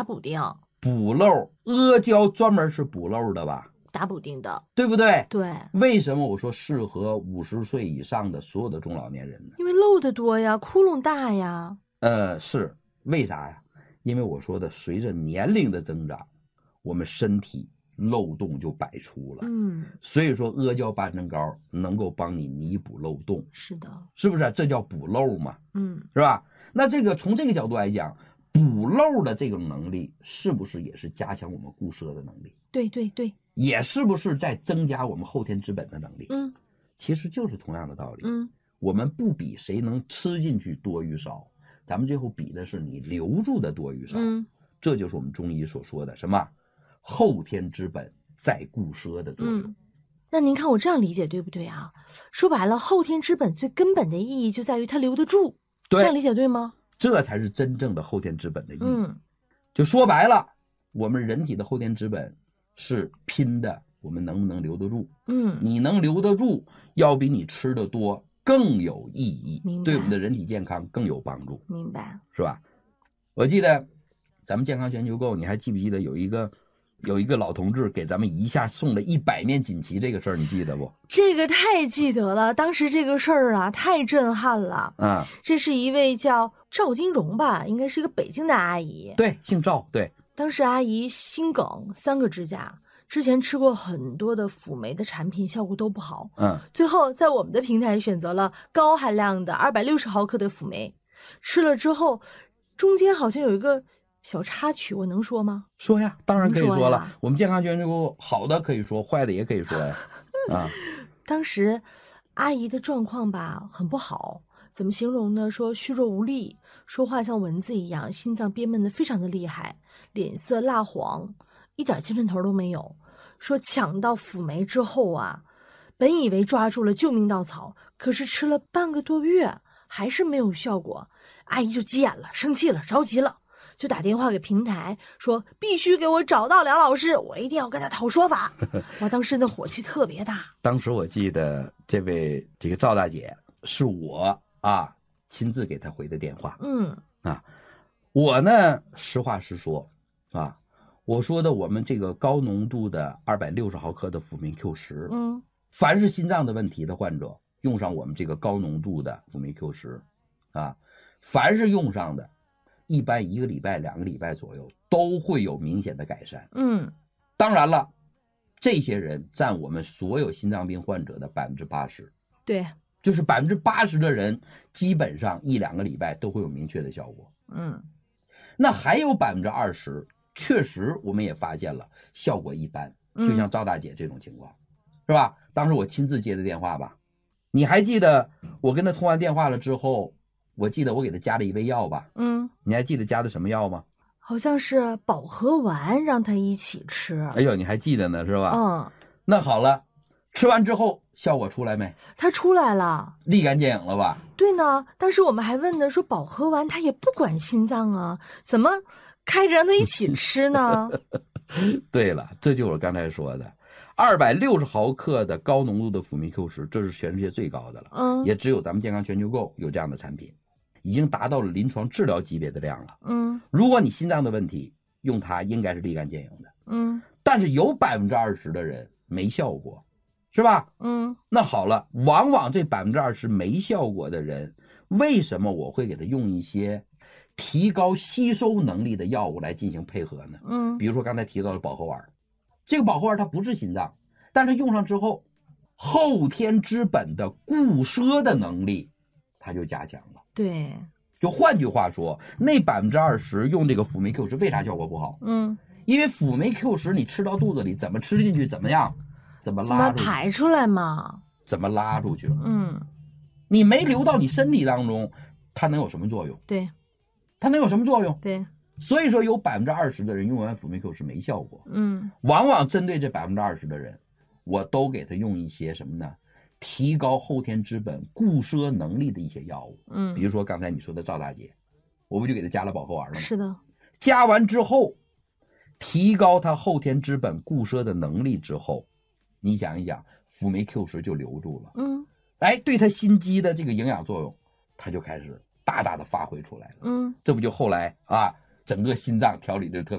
补丁。 补漏，阿胶专门是补漏的吧？ 打补丁的， 对不对？ 对。 为什么我说适合50岁以上的所有的中老年人呢？ 因为漏的多呀，窟窿大呀。 是为啥呀？因为我说的，随着年龄的增长，我们身体漏洞就百出了。所以说阿胶八珍膏能够帮你弥补漏洞。 是的， 是不是？这叫补漏嘛？是吧？那这个从这个角度来讲，补漏的这种能力，是不是也是加强我们固摄的能力？ 对对对， 也是不是在增加我们后天之本的能力？其实就是同样的道理。我们不比谁能吃进去多与少，咱们最后比的是你留住的多与少。这就是我们中医所说的什么后天之本在固摄的作用。 那您看我这样理解对不对啊？说白了，后天之本最根本的意义就在于它留得住，这样理解对吗？ 这才是真正的后天之本的意义。就说白了，我们人体的后天之本是拼的，我们能不能留得住？你能留得住，要比你吃的多更有意义，对我们的人体健康更有帮助。 明白， 是吧？我记得咱们健康全球购，你还记不记得有一个老同志给咱们一下送了100面锦旗这个事儿，你记得不？ 这个太记得了，当时这个事儿啊太震撼了。这是一位叫赵金荣吧，应该是一个北京的阿姨。 对，姓赵。对， 当时阿姨心梗，3个支架，之前吃过很多的辅酶的产品，效果都不好。最后在我们的平台选择了高含量的260毫克的辅酶，吃了之后，中间好像有一个小插曲，我能说吗？ 说呀，当然可以说了。我们健康全球购好的可以说，坏的也可以说呀。 当时阿姨的状况吧很不好，怎么形容呢？说虚弱无力，说话像蚊子一样，心脏憋闷的非常的厉害，脸色蜡黄，一点精神头都没有。说抢到辅酶之后啊，本以为抓住了救命稻草，可是吃了半个多月还是没有效果，阿姨就急眼了，生气了，着急了，就打电话给平台说必须给我找到梁老师，我一定要跟他讨说法。哇，当时那火气特别大。 当时我记得这个赵大姐是我亲自给她回的电话。我呢实话实说我说的我们这个高浓度的260毫克的辅酶 Q10，凡是心脏的问题的患者用上我们这个高浓度的辅酶 Q10凡是用上的，一般1个礼拜、2个礼拜左右都会有明显的改善。当然了，这些人占我们所有心脏病患者的80%。 对， 就是80%的人基本上1、2个礼拜都会有明确的效果。那还有20%，确实我们也发现了效果一般，就像赵大姐这种情况，是吧？当时我亲自接的电话吧，你还记得我跟她通完电话了之后，我记得我给她加了一味药吧？你还记得加的什么药吗？ 好像是保和丸，让她一起吃。 哎呦，你还记得呢，是吧？那好了，吃完之后效果出来没？ 它出来了， 立竿见影了吧？对呢，当时我们还问呢，说保和丸它也不管心脏啊，怎么开着让它一起吃呢？ 对了，这就是我刚才说的260毫克的高浓度的辅酶 Q10，这是全世界最高的了。也只有咱们健康全球购有这样的产品，已经达到了临床治疗级别的量了。如果你心脏的问题，用它应该是立竿见影的。但是有20%的人没效果，是吧？那好了，往往这20%没效果的人，为什么我会给他用一些提高吸收能力的药物来进行配合呢？比如说刚才提到的保和丸，这个保和丸它不是心脏，但是用上之后，后天之本的固摄的能力它就加强了。 对， 就换句话说，那20%用这个辅酶 Q10为啥效果不好？因为辅酶 Q10你吃到肚子里，怎么吃进去怎么样，怎么拉出去， 怎么排出来嘛？ 怎么拉出去？你没流到你身体当中，它能有什么作用？ 对， 它能有什么作用？ 对， 所以说有20%的人用完辅酶 Q10没效果。往往针对这20%的人，我都给他用一些什么呢？提高后天之本固摄能力的一些药物。比如说刚才你说的赵大姐，我不就给他加了保和丸了吗？ 是的。 加完之后，提高他后天之本固摄的能力之后，你想一想，辅酶 Q10就留住了。对他心肌的这个营养作用，它就开始大大的发挥出来了。这不就后来整个心脏调理的特